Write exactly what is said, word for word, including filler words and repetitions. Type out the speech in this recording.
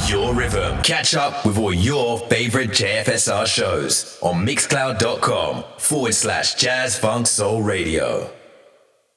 Your rhythm. Catch up with all your favorite J F S R shows on mixcloud.com forward slash jazz funk soul radio.